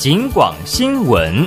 警广新闻。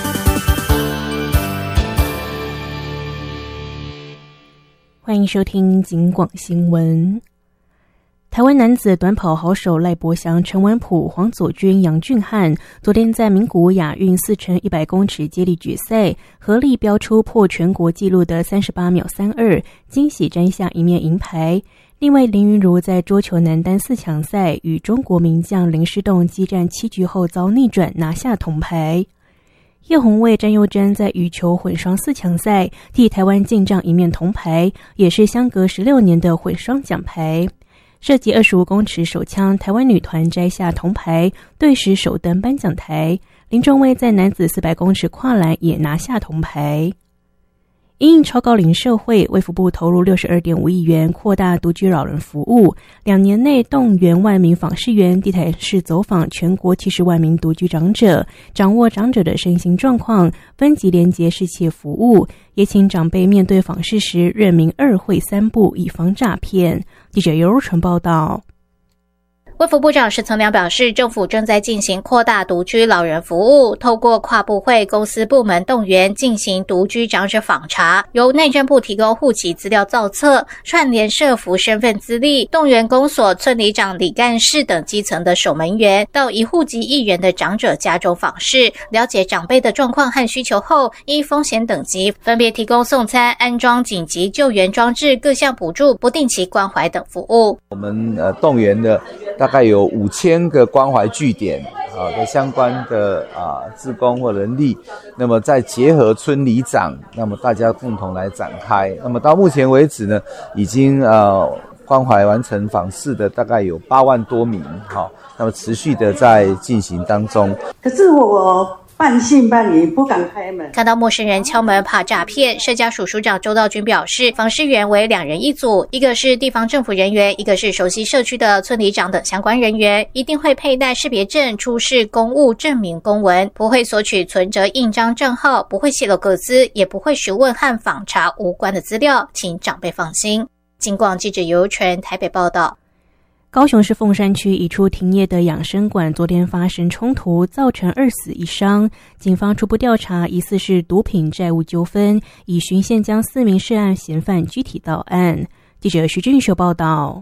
欢迎收听警广新闻。台湾男子短跑好手赖伯祥、陈文普、黄佐君、杨俊翰昨天在名古屋亚运4×100公尺接力决赛合力飙出破全国纪录的38秒32，惊喜摘下一面银牌。另外，林昀儒在桌球男单4强赛与中国名将林诗栋激战7局后遭逆转，拿下铜牌。叶红卫、詹佑珍在羽球混双4强赛替台湾进账一面铜牌，也是相隔16年的混双奖牌。射击25公尺手枪，台湾女团摘下铜牌，队时首登颁奖台。林仲威在男子400公尺跨栏也拿下铜牌。因应超高龄社会，卫福部投入62.5亿元扩大独居老人服务，2年内动员万名访视员地台市走访全国70万名独居长者，掌握长者的身心状况，分级连结适切服务，也请长辈面对访视时认明2会3不，以防诈骗。记者尤如纯报道。 卫福部长石曾良表示，政府正在进行扩大独居老人服务，透过跨部会、公司部门动员进行独居长者访查，由内政部提供户籍资料造册，串联社福身份资历，动员公所、村里长、里干事等基层的守门员到一户籍1人的长者家中访视，了解长辈的状况和需求后，依风险等级分别提供送餐、安装紧急救援装置、各项补助、不定期关怀等服务。 我们动员的大概有5000个关怀据点的相关的志工或人力，那么再结合村里长，那么大家共同来展开。那么到目前为止呢，已经关怀完成访视的大概有8万多名，那么持续的在进行当中。 可是我半信半疑，不敢开门。 看到陌生人敲门怕诈骗，社家署署长周道军表示，访视员为2人1组，一个是地方政府人员，一个是熟悉社区的村里长等相关人员，一定会佩戴识别证，出示公务证明公文，不会索取存折、印章、账号，不会泄露个资，也不会询问和访查无关的资料，请长辈放心。警广记者尤纯台北报道。 高雄市凤山区一处停业的养生馆昨天发生冲突，造成2死1伤。警方初步调查，疑似是毒品债务纠纷，已循线将4名涉案嫌犯拘提到案。记者徐俊秀报道。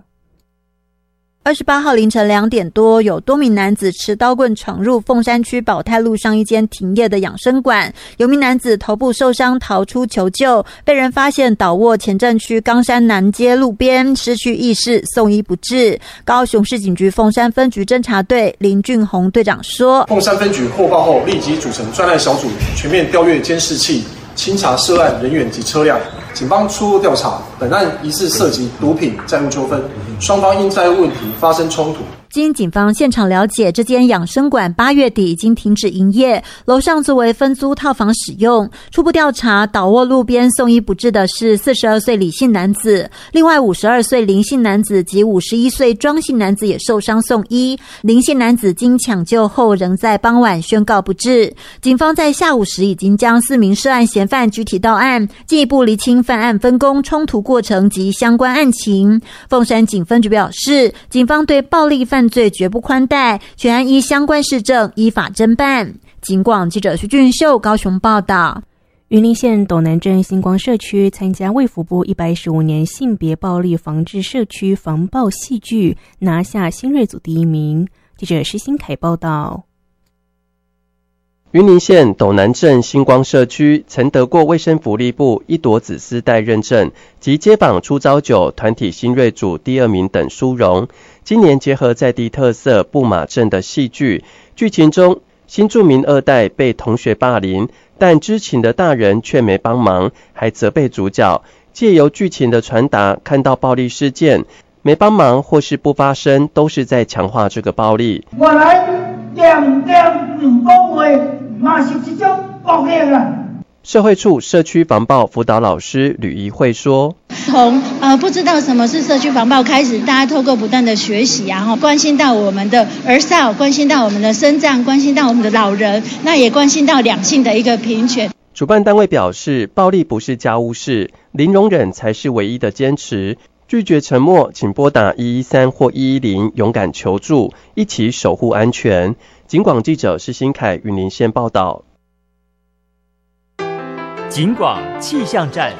28号凌晨2点多，有多名男子持刀棍闯入凤山区保泰路上一间停业的养生馆，有名男子头部受伤逃出求救，被人发现倒卧前镇区冈山南街路边，失去意识，送医不治。高雄市警局凤山分局侦查队林俊宏队长说， 凤山分局获报后立即组成专案小组，全面调阅监视器，清查涉案人员及车辆。警方初步调查，本案疑似涉及毒品债务纠纷，双方因债务问题发生冲突。 经警方现场了解，这间养生馆8月底已经停止营业，楼上作为分租套房使用。初步调查，倒卧路边送医不治的是42岁李姓男子，另外52岁林姓男子及51岁庄姓男子也受伤送医。林姓男子经抢救后仍在傍晚宣告不治。警方在下午时已经将4名涉案嫌犯拘提到案，进一步厘清犯案分工、冲突过程及相关案情。凤山警分局表示，警方对暴力犯罪绝不宽待，全案依相关事证依法侦办。警广记者徐俊秀高雄报道。 云林县斗南镇星光社区参加卫福部115年性别暴力防治社区防暴戏剧，拿下新锐组第1名。记者施新凯报道。 云林县斗南镇星光社区曾得过卫生福利部一朵紫丝带认证及街坊出招酒团体新锐组第2名等殊荣。今年结合在地特色布马镇的戏剧，剧情中新住民2代被同学霸凌，但知情的大人却没帮忙，还责备主角，借由剧情的传达，看到暴力事件没帮忙或是不发声，都是在强化这个暴力。 我来点2个月嘛是这种暴力啊。 社会处社区防暴辅导老师吕怡慧说， 从不知道什么是社区防暴开始，大家透过不断的学习关心到我们的儿少，关心到我们的身障，关心到我们的老人，那也关心到两性的一个平权。 主办单位表示，暴力不是家务事，零容忍才是唯一的坚持。拒绝沉默，请拨打113或110，勇敢求助，一起守护安全。 警广记者施新凯云林县报道。 警广气象站。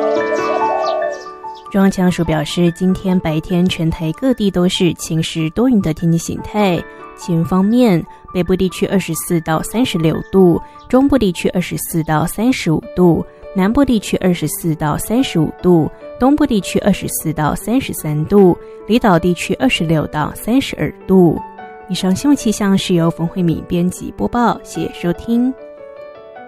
中央气象署表示，今天白天全台各地都是晴时多云的天气形态。气温方面，北部地区24到36度，中部地区24到35度，南部地区24到35度，东部地区24到33度，离岛地区26到32度。以上新闻气象是由冯慧敏编辑播报，谢谢收听。